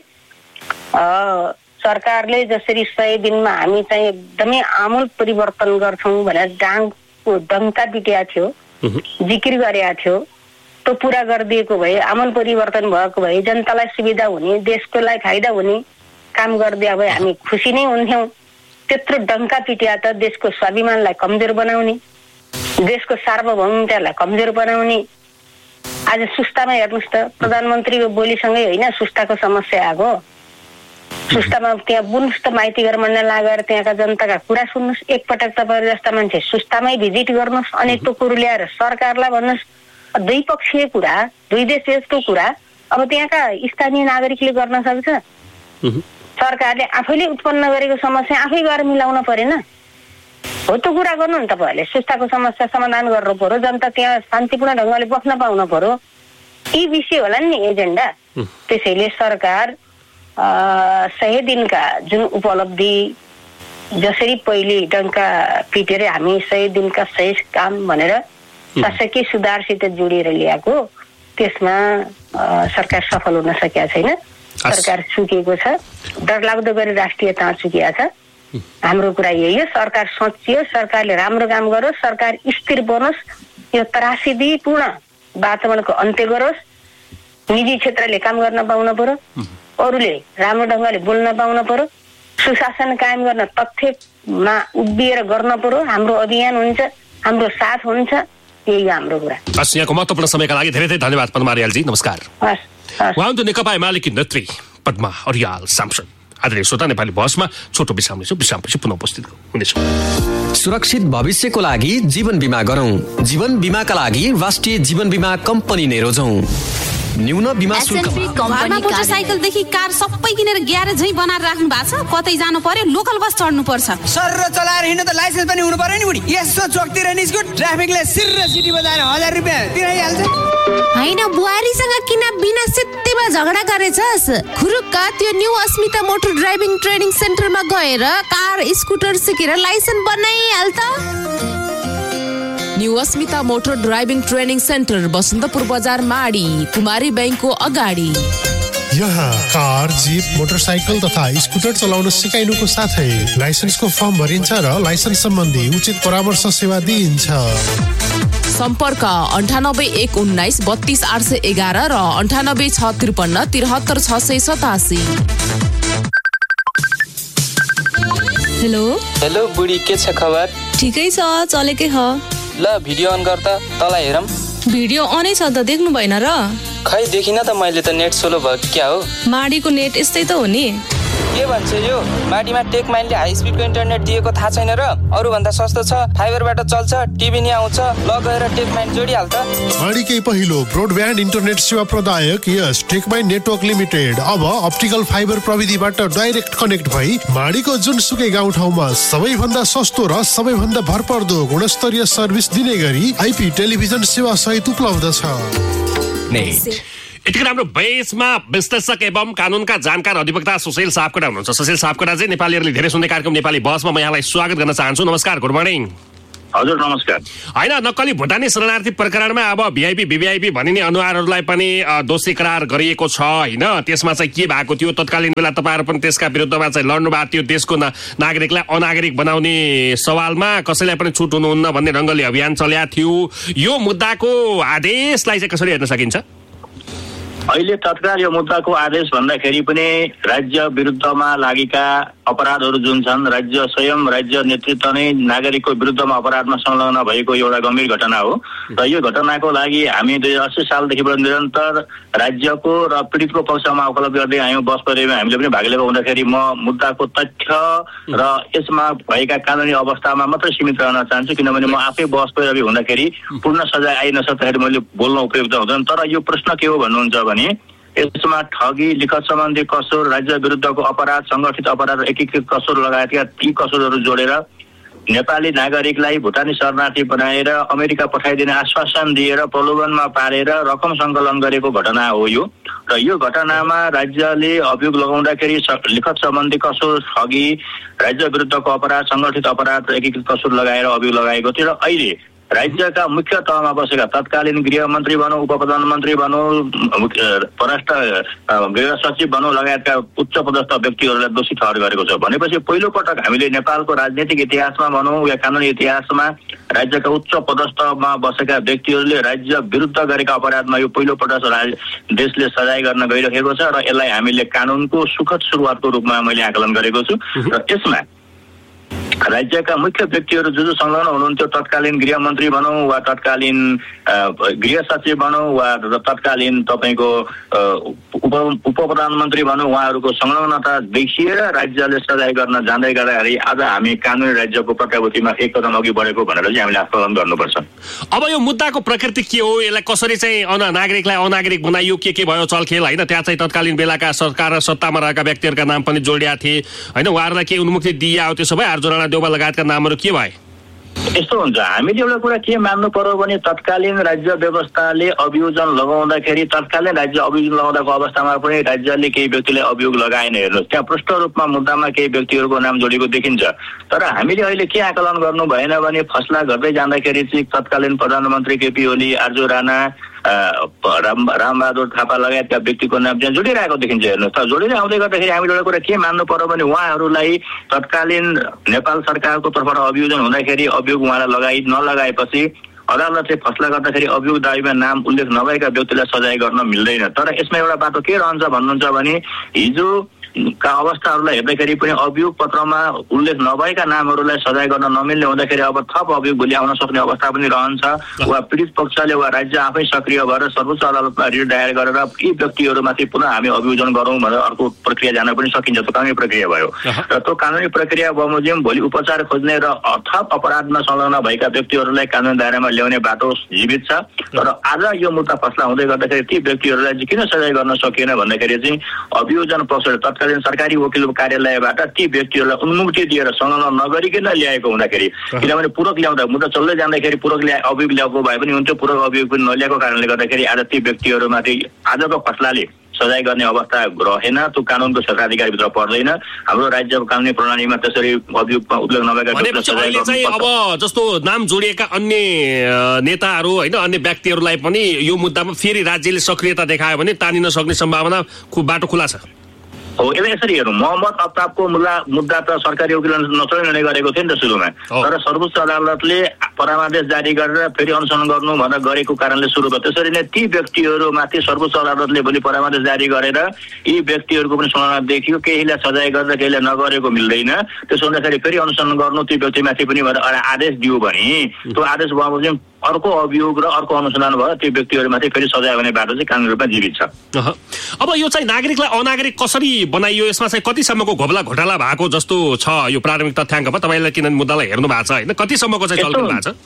सरकारले जसरी 100 दिनमा हामी चाहिँ एकदमै आमूल परिवर्तन गर्छौँ भनेर डाङको डङ्का पिटेको थियो, जिकिर गरेका थियो, त्यो पुरा गरिदिएको भए, आमूल परिवर्तन भएको भए, जनतालाई सुविधा हुने, देशको लागि फाइदा हुने काम गरिदिए भए हामी खुसी नै हुन्थ्यौँ। त्यत्रो डङ्का पिटिया त देशको स्वाभिमानलाई कमजोर बनाउने, देशको सार्वभौमतालाई कमजोर बनाउने। आज सुस्तामा हेर्नुहोस् त, प्रधानमन्त्रीको बोलीसँगै होइन सुस्ताको समस्या आएको। सुस्तामा त्यहाँ बुन्नुहोस् त, माइती घर मण्डल लागेर त्यहाँका जनताका कुरा सुन्नुहोस्। एकपटक तपाईँ जस्ता मान्छे सुस्तामै भिजिट गर्नुहोस् अनि त्यो कुरो ल्याएर सरकारलाई भन्नुहोस्। द्विपक्षीय कुरा, दुई देशको कुरा अब त्यहाँका स्थानीय नागरिकले गर्न सक्छ। सरकारले आफैले उत्पन्न गरेको समस्या आफै गएर मिलाउन परेन हो, त्यो कुरा गर्नु नि तपाईँहरूले। सुस्ताको समस्या समाधान गर्नु पर्यो, जनता त्यहाँ शान्तिपूर्ण ढङ्गले बस्न पाउनु पर्यो, यी विषय होला नि एजेन्डा। त्यसैले सरकार 100 दिनका जुन उपलब्धि, जसरी पहिले डङ्का पिटेर हामी 100 दिनका 100 काम भनेर शासकीय सुधारसित जोडिएर ल्याएको, त्यसमा सरकार सफल हुन सकेका छैन। सरकार चुकेको छ, डरलाग्दो गरी राष्ट्रियता चुकिया छ। हाम्रो कुरा यही हो, सरकार सोचियो, सरकारले राम्रो काम गरोस्, सरकार स्थिर बनोस्, यो त्रासदीपूर्ण वातावरणको अन्त्य गरोस्, निजी क्षेत्रले काम गर्न पाउन पर्यो, अरूले राम्रो ढङ्गले बोल्न पाउन पर्यो, सुशासन कायम गर्न तथ्यमा उभिएर गर्न पर्यो। हाम्रो अभियान हुन्छ, हाम्रो साथ हुन्छ, यही हो हाम्रो कुरा। यहाँको महत्त्वपूर्ण समयका लागि धेरै धेरै धन्यवाद पद्मा अर्यालजी, नमस्कार। उहाँ हुनुहुन्थ्यो नेकपा एमालेकी नेत्री पद्मा अर्याल सांसद। आदरणीय श्रोता, नेपाली बहसमा छोटो विश्राम लिन्छौँ, विश्रामपछि पुनः उपस्थित हुनेछौँ। सुरक्षित भविष्यको लागि जीवन बिमा गरौँ। जीवन बिमाका लागि राष्ट्रिय जीवन बिमा कम्पनी नै रोजौँ। न्यून बिमा शुल्क। घरमा मोटरसाइकलदेखि कार सबै किनेर ग्यारेजै बनाएर राख्नु भएको छ। कतै जानु पर्यो लोकल बस चढ्नु पर्छ। सर चलाएर हिँड्नु त लाइसेन्स पनि हुनु पर्यो नि बुढी। यसो चोकतिर निस्क्यो ट्राफिकले सिर सिटी बजाएर 1000 रुपैयाँ तिराइहाल्छ। हैन, बुहारीसँग किन बिना सित्तैमा झगडा गरेछस्? खुरुक्क त्यो न्यू अस्मिता मोटर ड्राइभिङ ट्रेनिङ सेन्टरमा गएर कार स्कुटर सिकेर लाइसेन्स बनाइहाल त। न्यू अस्मिता motor driving training centre, Basantapur बजार, माडी, कुमारी बैंकको अगाडि। यहाँ कार, जीप, मोटरसाइकल तथा स्कुटर चलाउन सिकाइनुको साथै लाइसेन्सको फर्म भरिन्छ र लाइसेन्स सम्बन्धी उचित परामर्श सेवा दिइन्छ। सम्पर्क 98 119 32 811 र 98 653 73 687। हेलो बुढी, के छ खबर? ठिकै छ, चलेकै ह। ल भिडियो अन गर त, तँलाई हेरौँ। भिडियो अनै छ त, देख्नु भएन र? खै देखिन त, मैले त नेट स्लो भयो क्या हो? माडीको नेट यस्तै त हो नि। के भन्छ यो? माडीमा टेकमाइनले हाई स्पिडको इन्टरनेट दिएको थाहा छैन र? अरूभन्दा सस्तो छ, फाइबरबाट चल्छ, टिभी नि आउँछ। ल गएर टेकमाइन जोडिहाल त। माडीकै पहिलो ब्रोडब्यान्ड इन्टरनेट सेवा प्रदायक यस टेकमाइन नेटवर्क लिमिटेड अब अप्टिकल फाइबर प्रविधिबाट डाइरेक्ट कनेक्ट भई माडीको जुनसुकै गाउँठाउँमा सबैभन्दा सस्तो र सबैभन्दा भरपर्दो गुणस्तरीय सर्भिस दिने गरी आइपी टेलिभिजन सेवा सहित उपलब्ध छ। .net। यतिखेर हाम्रो बेसमा विश्लेषक एवं कानुनका जानकार अधिवक्ता सुशील सापकोटा हुनुहुन्छ। सुशील सापकोटाजी, नेपालीहरूले धेरै सुन्ने कार्यक्रम नेपाली बसमा म यहाँलाई स्वागत गर्न चाहन्छु। नमस्कार, गुड मर्निङ। हजुर नमस्कार। होइन, नक्कली भुटानी शरणार्थी प्रकरणमा अब भिआइपी भिभिआइपी भनिने अनुहारहरूलाई पनि दोषी करार गरिएको छ होइन। त्यसमा चाहिँ के भएको थियो, तत्कालीन बेला तपाईँहरू पनि त्यसका विरुद्धमा चाहिँ लड्नु भएको थियो। देशको नागरिकलाई अनागरिक बनाउने सवालमा कसैलाई पनि छुट हुनुहुन्न भन्ने ढङ्गले अभियान चल्या थियो। यो मुद्दाको आदेशलाई चाहिँ कसरी हेर्न सकिन्छ? अहिले तत्काल यो मुद्दाको आदेश भन्दाखेरि पनि राज्य विरुद्धमा लागेका अपराधहरू जुन छन्, स्वयं राज्य नेतृत्व नै नागरिकको विरुद्धमा अपराधमा संलग्न भएको एउटा गम्भीर घटना हो। र यो घटनाको लागि हामी 2080 सालदेखिबाट निरन्तर राज्यको र पीडितको पक्षमा उपलब्ध गर्दै आयौँ। बस परिवारमा हामीले पनि भाग लिएको हुँदाखेरि म मुद्दाको तथ्य र यसमा भएका कानुनी अवस्थामा मात्रै सीमित रहन चाहन्छु, किनभने म आफै बस परिवार हुँदाखेरि पूर्ण सजाय आइ नसक्दाखेरि मैले बोल्न उपयुक्त हुँदैन। तर यो प्रश्न के हो भन्नुहुन्छ भने यसमा ठगी, लिखत सम्बन्धी कसुर, राज्य विरुद्धको अपराध, संगठित अपराध, एकीकृत कसुर लगायतका ती कसुरहरू जोडेर नेपाली नागरिकलाई भुटानी शरणार्थी बनाएर अमेरिका पठाइदिने आश्वासन दिएर प्रलोभनमा पारेर रकम सङ्कलन गरेको घटना हो यो। र यो घटनामा राज्यले अभियोग लगाउँदाखेरि लिखत सम्बन्धी कसुर, ठगी, राज्य विरुद्धको अपराध, संगठित अपराध, एकीकृत कसुर लगाएर अभियोग लगाएको थियो। र अहिले राज्यका मुख्य तहमा बसेका तत्कालीन गृहमन्त्री भनौँ, उप प्रधानमन्त्री भनौँ, परराष्ट्र गृह सचिव भनौँ लगायतका उच्च पदस्थ व्यक्तिहरूलाई दोषी ठहर गरेको छ। भनेपछि पहिलो पटक हामीले नेपालको राजनीतिक इतिहासमा भनौँ या कानुनी इतिहासमा राज्यका उच्च पदस्थमा बसेका व्यक्तिहरूले राज्य विरुद्ध गरेका अपराधमा यो पहिलो पटक देशले सजाय गर्न गइरहेको छ। र यसलाई हामीले कानुनको सुखद सुरुवातको रूपमा मैले आकलन गरेको छु। र यसमा राज्यका मुख्य व्यक्तिहरू जो संलग्न हुनुहुन्थ्यो, तत्कालीन गृहमन्त्री भनौँ वा तत्कालीन गृह सचिव भनौँ वा तत्कालीन तपाईँको उप प्रधानमन्त्री भनौँ, उहाँहरूको संलग्नता देखिएर राज्यले सजाय गर्न जाँदै गर्दाखेरि आज हामी कानुनी राज्यको प्रत्याभूतिमा एक कदम अघि बढेको भनेर चाहिँ हामीले आकलन गर्नुपर्छ। अब यो मुद्दाको प्रकृति के हो, यसलाई कसरी चाहिँ नागरिकलाई अनागरिक बनाइयो, के भयो चलखेल होइन? त्यहाँ चाहिँ तत्कालीन बेलाका सरकार र सत्तामा रहेका व्यक्तिहरूका नाम पनि जोडिया थिए होइन, उहाँहरूलाई के उन्मुक्ति दिइआयो, त्यसो भए अर्जुन देउवा लगायतका नामहरू के भए? यस्तो हुन्छ, हामीले एउटा कुरा के मान्नु पर्यो भने तत्कालीन राज्य व्यवस्थाले अभियोजन लगाउँदाखेरि तत्कालीन राज्य अभियोजन लगाउँदाको अवस्थामा पनि राज्यले केही व्यक्तिलाई अभियोग लगाएन। हेर्नुहोस्, त्यहाँ पृष्ठ रूपमा मुद्दामा केही व्यक्तिहरूको नाम जोडिएको देखिन्छ। तर हामीले अहिले के आकलन गर्नु भएन भने फैसला गर्दै जाँदाखेरि चाहिँ तत्कालीन प्रधानमन्त्री केपी ओली, आर्जु राणा, रामबहादुर थापा लगायतका व्यक्तिको नाम त्यहाँ जोडिरहेको देखिन्छ। हेर्नुहोस् त, जोडिँदै आउँदै गर्दाखेरि हामीले एउटा कुरा के मान्नु पर्यो भने उहाँहरूलाई तत्कालीन नेपाल सरकारको तर्फबाट अभियोजन हुँदाखेरि अभियोग उहाँलाई नलगाएपछि अदालतले फैसला गर्दाखेरि अभियोग दाबीमा नाम उल्लेख नभएका व्यक्तिलाई सजाय गर्न मिल्दैन। तर यसमा एउटा बाटो के रहन्छ भन्नुहुन्छ भने हिजो का अवस्थाहरूलाई हेर्दाखेरि पनि अभियोग पत्रमा उल्लेख नभएका नामहरूलाई सजाय गर्न नमिल्ने हुँदाखेरि अब थप अभियोग भोलि आउन सक्ने अवस्था पनि रहन्छ। वा पीडित पक्षले वा राज्य आफै सक्रिय भएर सर्वोच्च अदालतमा रिट दायर गरेर यी व्यक्तिहरूमाथि पुनः हामी अभियोजन गरौँ भनेर अर्को प्रक्रिया जान पनि सकिन्छ। त्यो कानुनी प्रक्रिया भयो र त्यो कानुनी प्रक्रिया बमोजिम भोलि उपचार खोज्ने र थप अपराधमा संलग्न भएका व्यक्तिहरूलाई कानुनी दायरामा ल्याउने बाटो जीवित छ। तर आज यो मुद्दा फैसला हुँदै गर्दाखेरि ती व्यक्तिहरूलाई चाहिँ किन सजाय गर्न सकिएन भन्दाखेरि चाहिँ अभियोजन पक्षले तत्कालीन सरकारी वकिल कार्यालयबाट ती व्यक्तिहरूलाई उन्मुक्ति दिएर संलग्न नगरिकन ल्याएको हुँदाखेरि, किनभने पूरक ल्याउँदा मुद्दा चल्दै जाँदाखेरि पूरक अभियोग ल्याएको भए पनि हुन्थ्यो, पूरक अभियोग पनि नल्याएको कारणले गर्दाखेरि आज ती व्यक्तिहरूमाथि आजको फैसलाले सजाय गर्ने अवस्था रहेन। त्यो कानुनको क्षेत्राधिकारभित्र पर्दैन। हाम्रो राज्यको कानुनी प्रणालीमा त्यसरी अभियोगमा उल्लेख नभएका अब जस्तो नाम जोडिएका अन्य नेताहरू होइन, अन्य व्यक्तिहरूलाई पनि यो मुद्दामा फेरि राज्यले सक्रियता देखायो भने तानिन सक्ने सम्भावना बाटो खुला छ हो। यसरी हेरौँ, मोहम्मद अफ्ताबको मुद्दा त सरकारी वकिल नचल्ने निर्णय गरेको थियो नि त सुरुमा, तर सर्वोच्च अदालतले परामर्श जारी गरेर फेरि अनुसन्धान गर्नु भनेर गरेको कारणले सुरु भयो। त्यसरी नै ती व्यक्तिहरूमाथि सर्वोच्च अदालतले भोलि परामर्श जारी गरेर यी व्यक्तिहरूको पनि संलग्नता देखियो, केहीलाई सजाय गर्दा केहीलाई नगरेको मिल्दैन। त्यसो हुँदाखेरि फेरि अनुसन्धान गर्नु ती व्यक्तिमाथि पनि भनेर आदेश दियो भने त्यो आदेश भएपछि अर्को अभियोग र अर्को अनुसन्धान भयो, त्यो व्यक्तिहरूमाथि फेरि सजाय गर्ने बाटो चाहिँ कानुनी रूपमा जीवित छ। अब यो चाहिँ नागरिकलाई अनागरिक कसरी बनाइयो, यसमा चाहिँ कतिसम्मको घोप्ला घोटाला भएको जस्तो छ यो प्रारम्भिक तथ्याङ्कमा? तपाईँलाई किनभने मुद्दालाई हेर्नु भएको छ होइन, कतिसम्मको चाहिँ चलखेल भएको छ?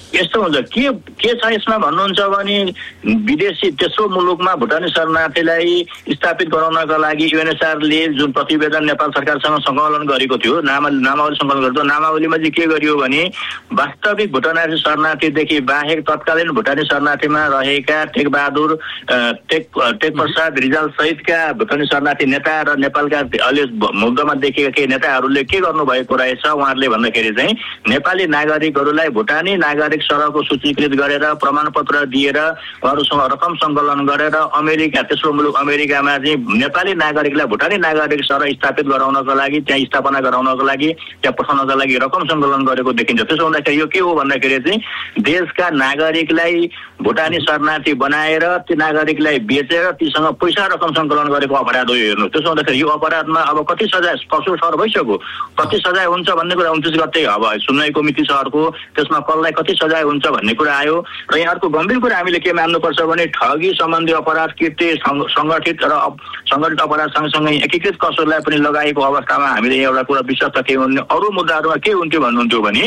यस्तो हुन्छ के छ यसमा भन्नुहुन्छ भने विदेशी तेस्रो मुलुकमा भुटानी शरणार्थीलाई स्थापित गराउनका लागि युएनएचआरले जुन प्रतिवेदन नेपाल सरकारसँग सङ्कलन गरेको थियो, नामावली सङ्कलन गरेको नामावलीमा चाहिँ के गरियो भने वास्तविक भुटानी शरणार्थीदेखि बाहेक तत्कालीन भुटानी शरणार्थीमा रहेका टेकबहादुर टेकप्रसाद रिजाल सहितका भुटानी शरणार्थी नेता र नेपालका अहिले मुद्दामा देखिएका केही नेताहरूले के गर्नुभएको रहेछ उहाँहरूले भन्दाखेरि चाहिँ नेपाली नागरिकहरूलाई भुटानी नागरिक सरहको सूचीकृत गरेर प्रमाणपत्र दिएर उहाँहरूसँग रकम सङ्कलन गरेर अमेरिका तेस्रो मुलुक अमेरिकामा चाहिँ नेपाली नागरिकलाई भुटानी नागरिक सरह स्थापित गराउनको लागि त्यहाँ स्थापना गराउनको लागि त्यहाँ पठाउनको लागि रकम सङ्कलन गरेको देखिन्छ। त्यसो हुँदाखेरि यो के हो भन्दाखेरि चाहिँ देशका नागरिकलाई भुटानी शरणार्थी बनाएर ती नागरिकलाई बेचेर तीसँग पैसा रकम सङ्कलन गरेको अपराध हो हेर्नु। त्यसो हुँदाखेरि यो अपराधमा अब कति सजाय कसो ठहर भइसक्यो, कति सजाय हुन्छ भन्ने कुरा 29 गते अब सुनवाईको मिति छ अर्को, त्यसमा कसलाई कति सजाय हुन्छ भन्ने कुरा आयो। र यहाँ अर्को गम्भीर कुरा हामीले के मान्नुपर्छ भने ठगी सम्बन्धी अपराध कृत्य सङ्गठित अपराध सँगसँगै एकीकृत कसुरलाई पनि लगाएको अवस्थामा हामीले एउटा कुरा विश्वास के हुने अरू मुद्दाहरूमा के हुन्थ्यो भन्नुहुन्थ्यो भने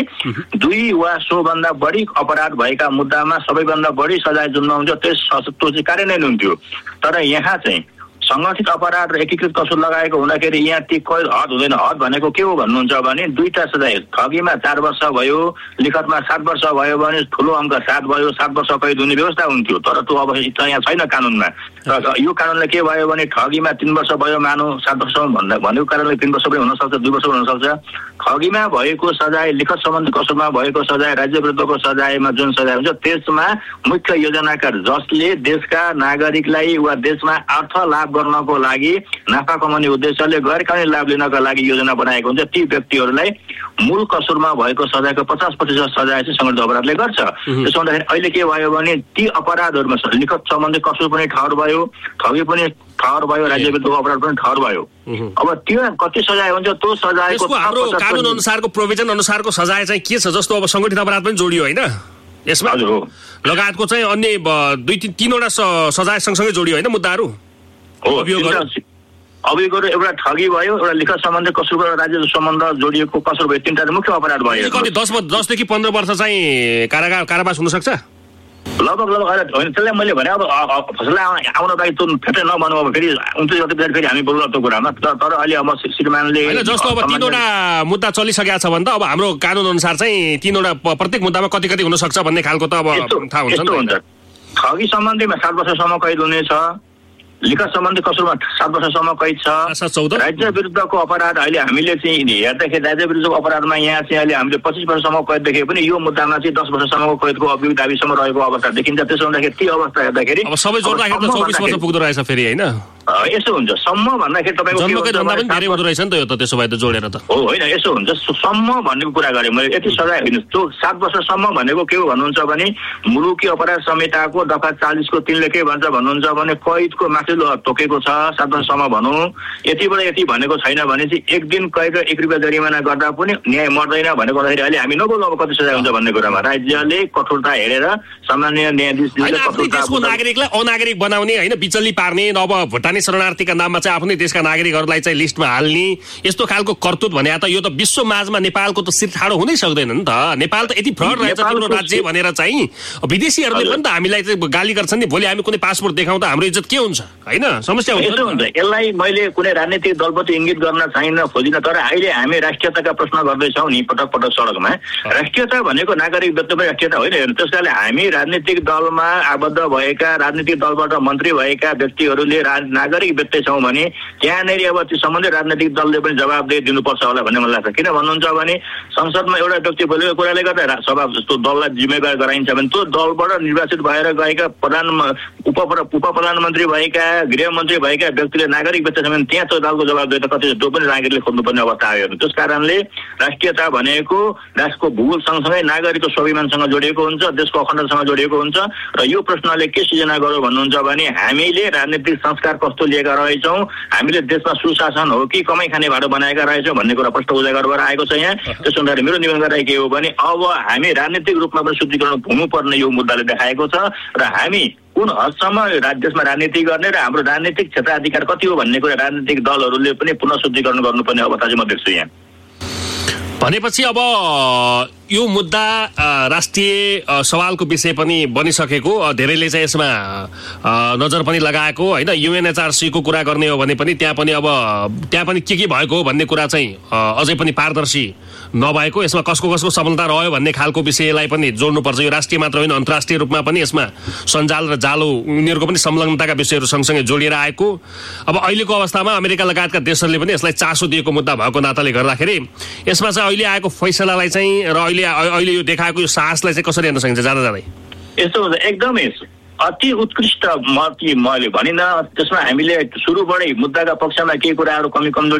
2 वा सोभन्दा बढी अपराध भएका मुद्दामा सबैभन्दा बढी सजाय जुन हुन्छ त्यो चाहिँ कार्यान्वयन हुन्थ्यो। तर यहाँ चाहिँ सङ्गठित अपराध र एकीकृत कसुर लगाएको हुँदाखेरि यहाँ ती कैद हद हुँदैन। हद भनेको के हो भन्नुहुन्छ भने 2टा सजाय, ठगीमा 4 वर्ष भयो, लिखतमा 7 वर्ष भयो भने ठुलो अङ्क 7 भयो, 7 वर्ष कैद हुने व्यवस्था हुन्थ्यो। तर त्यो अब यहाँ छैन कानुनमा। र यो कानुनले के भयो भने ठगीमा 3 वर्ष भयो मानौ, 7 वर्ष भनेको कारणले 3 वर्ष पनि हुनसक्छ, 2 वर्ष पनि हुनसक्छ। ठगीमा भएको सजाय, लिखत सम्बन्धी कसुरमा भएको सजाय, राज्य विरुद्धको सजायमा जुन सजाय हुन्छ त्यसमा मुख्य योजनाकार जसले देशका नागरिकलाई वा देशमा अर्थ लाभ गर्नको लागि नाफा कमाउने उद्देश्यले गैर कानुनी लाभ लिनका लागि योजना बनाएको हुन्छ, ती व्यक्तिहरूलाई मूल कसुरमा भएको सजायको 50% सजाय चाहिँ सङ्गठित अपराधले गर्छ। त्यसो हुँदाखेरि अहिले के भयो भने ती अपराधहरूमा लिखत सम्बन्धी कसुर पनि ठहर भयो, ठगी पनि ठहर भयो, राज्य विरुद्धको अपराध पनि ठहर भयो। अब त्यो कति सजाय हुन्छ त्यो सजायको हाम्रो कानुन अनुसारको प्रोभिजन अनुसारको सजाय चाहिँ के छ? जस्तो अब सङ्गठित अपराध पनि जोडियो होइन यसमा, लगायतको चाहिँ अन्य 2-3वटा सजाय सँगसँगै जोडियो होइन मुद्दाहरू अभियोगहरू एउटा ठगी भयो, एउटा लिखत सम्बन्धी कसुर र राज्य सम्बन्ध जोडिएको कसुर भयो, 3टा मुख्य अपराध भयो। कति 10 देखि 15 वर्ष चाहिँ कारावास हुन सक्छ लगभग होइन। त्यसलाई मैले भने अब फसला आउन लागि त्यो फेरि नभनौँ, अब फेरि 29 गते फेरि हामी बोल्नु त्यो कुरामा। तर अहिले अब श्रीमानले जस्तो अब 3वटा मुद्दा चलिसकेको छ भने त अब हाम्रो कानुन अनुसार चाहिँ 3वटा प्रत्येक मुद्दामा कति हुन सक्छ भन्ने खालको त अब थाहा हुन्छ नि त। ठगी सम्बन्धीमा 7 वर्षसम्म कैद हुनेछ, लिखत सम्बन्धी कसुरमा 7 वर्षसम्म कैद छ। राज्य विरुद्धको अपराध अहिले हामीले चाहिँ हेर्दाखेरि राज्य विरुद्धको अपराधमा यहाँ चाहिँ अहिले हामीले 25 वर्षसम्म कैद देखे पनि यो मुद्दामा चाहिँ 10 वर्षसम्मको कैदको अभियोग दाबीसम्म रहेको अवस्था देखिन्छ। त्यसो हुँदाखेरि ती अवस्था हेर्दाखेरि अब सबै जोड्दाखेरि त 24 वर्ष पुग्दो रहेछ फेरि होइन। यसो हुन्छ सम्म भन्दाखेरि तपाईँको धेरै हुँदो रहेछ नि त यो त, त्यसो भए त जोडेर त हो होइन। यसो हुन्छ सम्म भनेको कुरा गरेँ मैले, यति सजाय होइन। त्यो 7 वर्षसम्म भनेको के हो भन्नुहुन्छ भने मुलुकी अपराध संहिताको दफा 40 को 3 ले के भन्छ भन्नुहुन्छ भने कैदको माथिल्लो तोकेको छ 7 वर्षसम्म भनौँ, यतिबाट यति भनेको छैन भने चाहिँ 1 दिन कैद र 1 रुपियाँ जरिमाना गर्दा पनि न्याय मर्दैन भनेको हुँदाखेरि अहिले हामी नबोल्नु अब कति सजाय हुन्छ भन्ने कुरामा। राज्यले कठोरता हेरेर सामान्य न्यायाधीशले देशको नागरिकलाई अनागरिक बनाउने होइन, बिचल्ली पार्ने, अब भुटानी शरणार्थीका नाममा चाहिँ आफ्नै देशका नागरिकहरूलाई चाहिँ लिस्टमा हाल्ने यस्तो खालको करतुत भने त यो त विश्व माझमा नेपालको त शिर ठाडो हुनै सक्दैन नि त। नेपाल त यति फ्रड रहेछ तिम्रो राज्य भनेर चाहिँ विदेशीहरूले पनि त हामीलाई चाहिँ गाली गर्छन् नि। भोलि हामी कुनै पासपोर्ट देखाउँदा हाम्रो इज्जत के हुन्छ होइन, समस्या हुन्छ। यसलाई मैले कुनै राजनीतिक दलप्रति इङ्गित गर्न चाहिन्न खोजिन, तर अहिले हामी राष्ट्रियताका प्रश्न गर्दैछौँ नि पटक पटक सडकमा। राष्ट्रियता भनेको नागरिक व्यक्ति पनि राष्ट्रियता होइन। त्यस कारणले हामी राजनीतिक दलमा आबद्ध भएका राजनीतिक दलबाट मन्त्री भएका व्यक्तिहरूले नागरिक व्यक्ति छौँ भने त्यहाँनिर अब त्यो सम्बन्धित राजनीतिक दलले पनि जवाबदेही दिनुपर्छ होला भन्ने मलाई लाग्छ। किन भन्नुहुन्छ भने संसदमा एउटा व्यक्ति बोलेको कुराले गर्दा सभा जस्तो दललाई जिम्मेवार गराइन्छ भने त्यो दलबाट निर्वाचित भएर गएका उप प्रधानमन्त्री भएका गृहमन्त्री भएका व्यक्तिले नागरिक व्यक्ति छ भने त्यहाँ त्यो दलको जवाबदेही त कति त्यो पनि नागरिकले खोज्नुपर्ने अवस्था आयो। त्यस कारणले राष्ट्रियता भनेको राष्ट्रको भूगोल सँगसँगै नागरिकको स्वाभिमानसँग जोडिएको हुन्छ, देशको अखण्डतासँग जोडिएको हुन्छ। र यो प्रश्नले के सिर्जना गर्यो भन्नुहुन्छ भने हामीले राजनीतिक संस्कार कस्तो लिएका रहेछौँ, हामीले देशमा सुशासन हो कि कमाइ खाने भाडो बनाएका रहेछौँ भन्ने कुरा प्रश्न उजागर भएर आएको छ यहाँ। त्यसो हुँदाखेरि मेरो निवेदन गरेको के हो भने अब हामी राजनीतिक रूपमा पनि शुद्धिकरण हुनुपर्ने यो मुद्दाले देखाएको छ र हामी कुन हदसम्म देशमा राजनीति गर्ने र हाम्रो राजनीतिक क्षेत्राधिकार कति हो भन्ने कुरा राजनीतिक दलहरूले पनि पुनः शुद्धिकरण गर्नुपर्ने अवस्था चाहिँ म देख्छु यहाँ। भनेपछि अब यो मुद्दा राष्ट्रिय सवालको विषय पनि बनिसकेको, धेरैले चाहिँ यसमा नजर पनि लगाएको होइन। UNHRC को कुरा गर्ने हो भने पनि त्यहाँ पनि के भएको हो भन्ने कुरा चाहिँ अझै पनि पारदर्शी नभएको, यसमा कसको सफलता रह्यो भन्ने खालको विषयलाई पनि जोड्नुपर्छ। यो राष्ट्रिय मात्र होइन, अन्तर्राष्ट्रिय रूपमा पनि यसमा सञ्जाल र जालो उनीहरूको पनि संलग्नताका विषयहरू सँगसँगै जोडिएर आएको। अब अहिलेको अवस्थामा अमेरिका लगायतका देशहरूले पनि यसलाई चासो दिएको मुद्दा भएको नाताले गर्दाखेरि यसमा चाहिँ अहिले आएको फैसलालाई चाहिँ र अहिले यो देखाएको यो साहसलाई चाहिँ कसरी हेर्न सकिन्छ जाँदा जाँदै? यस्तो हुन्छ, एकदमै अति उत्कृष्ट मैले भनिनँ। त्यसमा हामीले सुरुबाटै मुद्दाका पक्षमा केही कुराहरू कमी कमजोरी